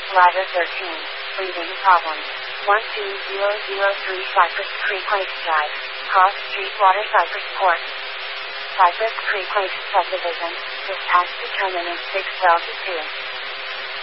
Ladder 13. Breathing problems. 12003 Cypress Creek Lakes Drive. Cross Street Water Cypress Port. Cypress Creek Lakes Subdivision. Dispatch determinant 612 2.